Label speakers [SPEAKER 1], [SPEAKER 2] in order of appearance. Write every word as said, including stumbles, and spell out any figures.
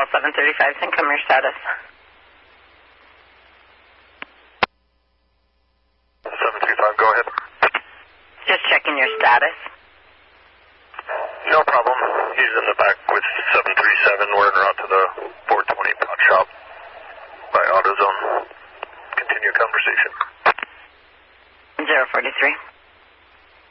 [SPEAKER 1] seven thirty-five, Syncom, your status.
[SPEAKER 2] seven three five, go ahead.
[SPEAKER 1] Just checking your status.
[SPEAKER 2] No problem. He's in the back with seven three seven. We're en route to the four twenty pot shop by AutoZone. Continue conversation.
[SPEAKER 1] zero forty-three.